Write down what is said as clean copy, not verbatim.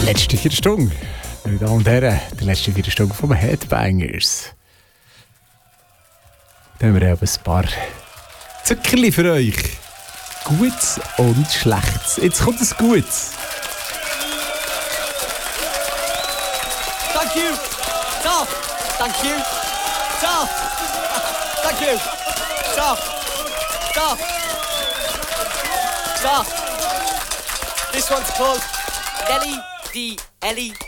Letzte Viertelstunde. Meine Damen und Herren, die letzte Viertelstunde vom Headbangers. Da haben wir eben ein paar Zuckerli für euch. Gutes und Schlechtes. Jetzt kommt es Gutes. Thank you. Top. Thank you. Top. Thank you. Top. Top. Stop. This one's called Nelly D. Ellie